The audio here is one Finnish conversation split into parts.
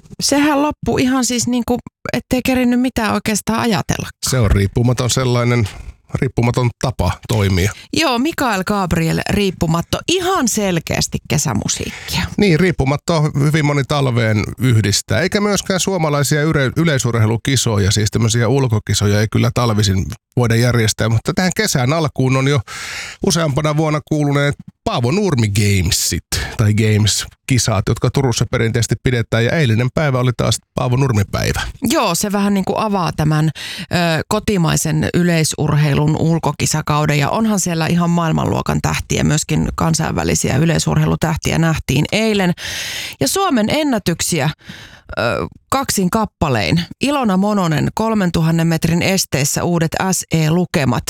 Sehän loppui ihan siis niin kuin, ettei kerinnyt mitään oikeastaan ajatella. Se on riippumaton tapa toimia. Joo, Mikael Gabriel riippumatto, ihan selkeästi kesämusiikkia. Niin, riippumatto hyvin moni talveen yhdistää. Eikä myöskään suomalaisia yleisurheilukisoja, siis tämmöisiä ulkokisoja ei kyllä talvisin voida järjestää. Mutta tähän kesän alkuun on jo useampana vuonna kuuluneet Paavo Nurmi Gamesit tai Games-kisat, jotka Turussa perinteisesti pidetään. Ja eilinen päivä oli taas Paavo Nurmi-päivä. Joo, se vähän niin kuin avaa tämän kotimaisen yleisurheilun ulkokisakauden. Ja onhan siellä ihan maailmanluokan tähtiä, myöskin kansainvälisiä yleisurheilutähtiä nähtiin eilen. Ja Suomen ennätyksiä kaksin kappalein. Ilona Mononen 3000 metrin esteissä uudet SE-lukemat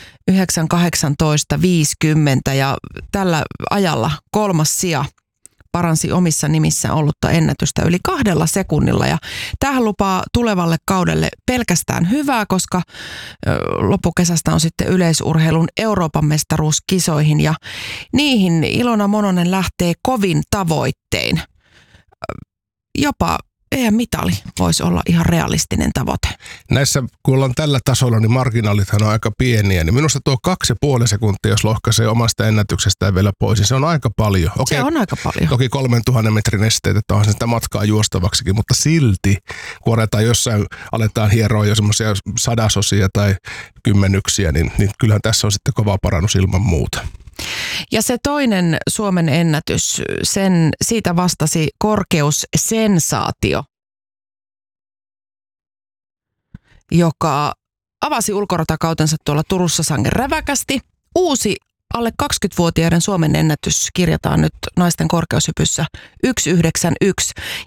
9.18.50 ja tällä ajalla 3. sija paransi omissa nimissä ollutta ennätystä yli 2 sekunnilla. Ja tämähän lupaa tulevalle kaudelle pelkästään hyvää, koska loppukesästä on sitten yleisurheilun Euroopan mestaruuskisoihin ja niihin Ilona Mononen lähtee kovin tavoittein. Jopa EM-mitali voisi olla ihan realistinen tavoite. Näissä, kun ollaan tällä tasolla, niin marginaalithan on aika pieniä. Niin minusta tuo 2,5 sekuntia, jos lohkaisee omasta ennätyksestään vielä pois, niin se on aika paljon. Se on aika paljon. Toki 3000 metrin esteet, että onhan sitä matkaa juostavaksikin, mutta silti, kun aletaan hieroa jo semmoisia sadasosia tai kymmenyksiä, niin kyllähän tässä on sitten kova parannus ilman muuta. Ja se toinen Suomen ennätys, siitä vastasi korkeussensaatio, joka avasi ulkoratakautensa tuolla Turussa sangen räväkästi. Uusi alle 20-vuotiaiden Suomen ennätys kirjataan nyt naisten korkeushypyssä 1,91.